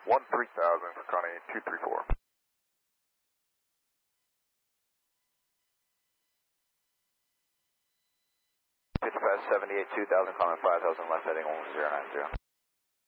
for Connie 234. 5578, 2000, comment 5000, left heading 1090.